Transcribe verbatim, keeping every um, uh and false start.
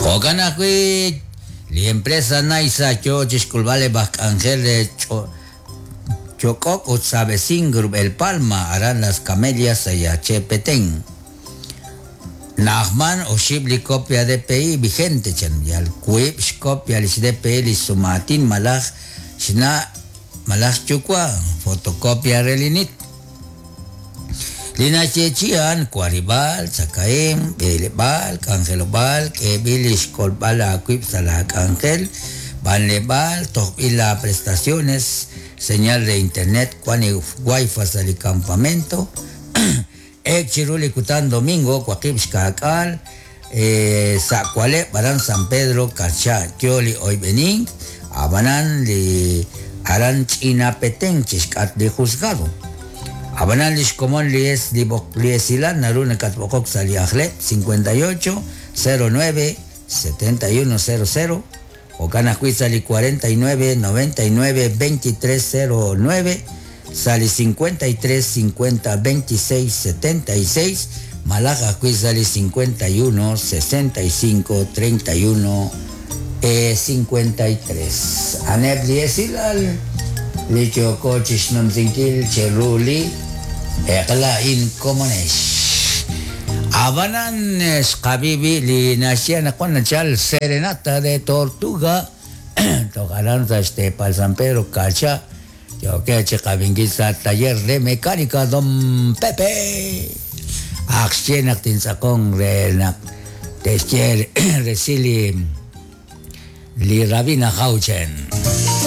Kokana kui li empresa naisa cho chisculvale bak Ángel de cho Chocok Utsabecín Grup El Palma harán las camelias a Chepetén. Nahman o Shibli copia D P I vigente chan yal kuib copia lis D P I lis sumatin malach shna malach chukwa fotocopia relinit. Lina chechian kuaribal sakaim belebal kangelobal kebilis kolbal akuib salak angel banlebal topila prestaciones señal de internet cuani wifi sali campamento ek chiruli kutan domingo kwakib skakal eh sakwale baran San Pedro kacha kyoli hoy bening abanan li aran china peteng chiskat de juzgado abanan lis común lies libok liesilan naruna katbokok sali akhlet cincuenta y ocho cero nueve setenta y uno cero cero o Cana sali cuarenta y nueve noventa y nueve veintitrés cero nueve sali cincuenta y tres cincuenta veintiséis setenta y seis Malaga sali cincuenta y uno sesenta y cinco treinta y uno cincuenta y tres Aneb liesilal licho coches namzinkil cheruli ekla in comunesh Abanan Skabibi li nasiana con chal serenata de Tortuga tocarán este para San Pedro Cacha yo que chica vinguisa taller de mecánica Don Pepe acción actin sacón renak testier resili li Rabina Hauchen